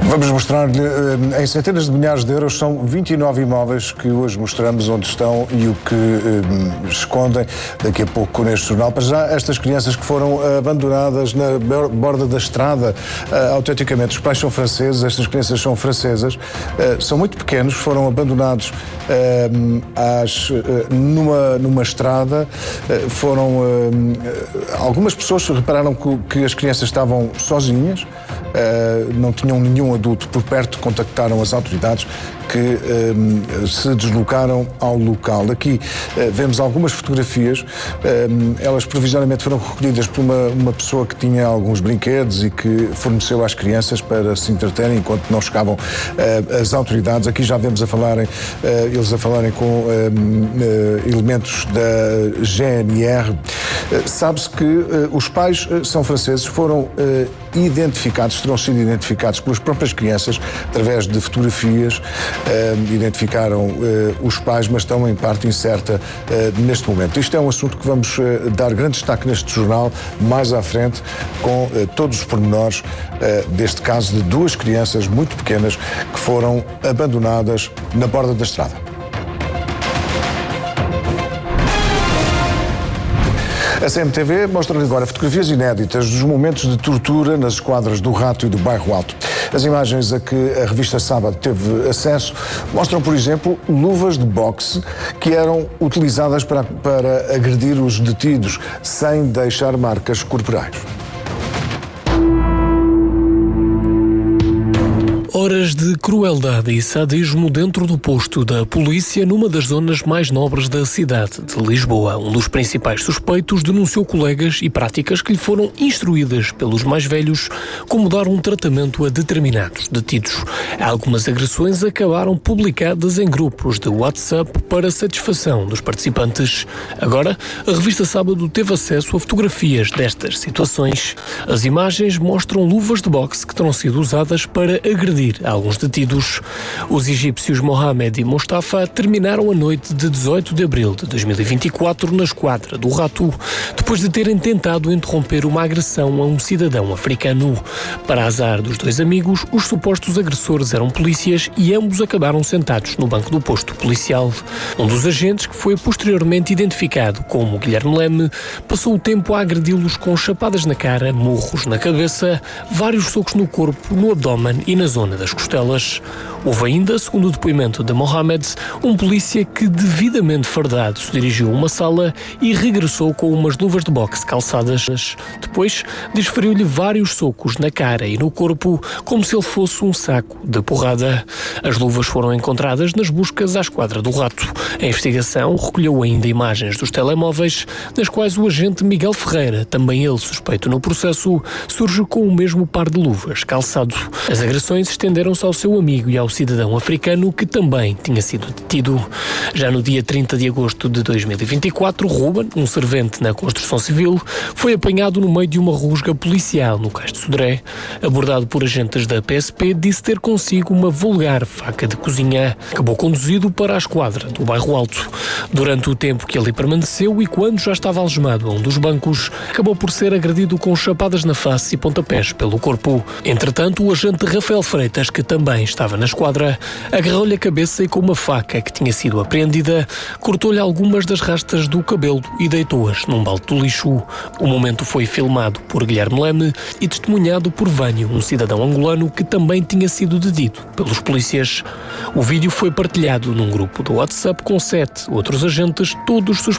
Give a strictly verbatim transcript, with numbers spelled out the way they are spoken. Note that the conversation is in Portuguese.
Vamos mostrar-lhe, em centenas de milhares de euros, são vinte e nove imóveis que hoje mostramos onde estão e o que um, escondem daqui a pouco neste jornal. Para já, estas crianças que foram abandonadas na borda da estrada, uh, autenticamente, os pais são franceses, estas crianças são francesas, uh, são muito pequenos, foram abandonados uh, às, uh, numa, numa estrada, uh, foram... Uh, algumas pessoas repararam que, que as crianças estavam sozinhas, uh, não tinham nenhum adulto por perto, contactaram as autoridades que um, se deslocaram ao local. Aqui uh, vemos algumas fotografias, um, elas provisoriamente foram recolhidas por uma, uma pessoa que tinha alguns brinquedos e que forneceu às crianças para se entreterem enquanto não chegavam uh, as autoridades. Aqui já vemos a falarem, uh, eles a falarem com um, uh, elementos da G N R. Uh, Sabe-se que uh, os pais uh, são franceses, foram uh, identificados, terão sido identificados pelas próprias crianças através de fotografias, uh, identificaram uh, os pais, mas estão em parte incerta uh, neste momento. Isto é um assunto que vamos uh, dar grande destaque neste jornal, mais à frente, com uh, todos os pormenores uh, deste caso de duas crianças muito pequenas que foram abandonadas na borda da estrada. A C M T V mostra-lhe agora fotografias inéditas dos momentos de tortura nas esquadras do Rato e do Bairro Alto. As imagens a que a revista Sábado teve acesso mostram, por exemplo, luvas de boxe que eram utilizadas para, para agredir os detidos sem deixar marcas corporais. Horas de crueldade e sadismo dentro do posto da polícia numa das zonas mais nobres da cidade de Lisboa. Um dos principais suspeitos denunciou colegas e práticas que lhe foram instruídas pelos mais velhos como dar um tratamento a determinados detidos. Algumas agressões acabaram publicadas em grupos de WhatsApp para satisfação dos participantes. Agora, a revista Sábado teve acesso a fotografias destas situações. As imagens mostram luvas de boxe que terão sido usadas para agredir a alguns detidos. Os egípcios Mohamed e Mustafa terminaram a noite de dezoito de abril de dois mil e vinte e quatro na esquadra do Rato, depois de terem tentado interromper uma agressão a um cidadão africano. Para azar dos dois amigos, os supostos agressores eram polícias e ambos acabaram sentados no banco do posto policial. Um dos agentes, que foi posteriormente identificado como Guilherme Leme, passou o tempo a agredi-los com chapadas na cara, murros na cabeça, vários socos no corpo, no abdômen e na zona das costelas. Houve ainda, segundo o depoimento de Mohamed, um polícia que, devidamente fardado, se dirigiu a uma sala e regressou com umas luvas de boxe calçadas. Depois, desferiu-lhe vários socos na cara e no corpo, como se ele fosse um saco de porrada. As luvas foram encontradas nas buscas à esquadra do Rato. A investigação recolheu ainda imagens dos telemóveis, nas quais o agente Miguel Ferreira, também ele suspeito no processo, surge com o mesmo par de luvas calçado. As agressões estenderam-se ao seu amigo e ao cidadão africano que também tinha sido detido. Já no dia trinta de agosto de dois mil e vinte e quatro, Ruben, um servente na construção civil, foi apanhado no meio de uma rusga policial no Cais de Sodré. Abordado por agentes da P S P, disse ter consigo uma vulgar faca de cozinha. Acabou conduzido para a esquadra do Bairro Alto. Durante o tempo que ali permaneceu e quando já estava algemado a um dos bancos, acabou por ser agredido com chapadas na face e pontapés pelo corpo. Entretanto, o agente Rafael Freitas, que também estava na esquadra, agarrou-lhe a cabeça e com uma faca que tinha sido apreendida, cortou-lhe algumas das rastas do cabelo e deitou-as num balde do lixo. O momento foi filmado por Guilherme Leme e testemunhado por Vânio, um cidadão angolano que também tinha sido detido pelos polícias. O vídeo foi partilhado num grupo do WhatsApp com sete outros agentes, todos suspeitos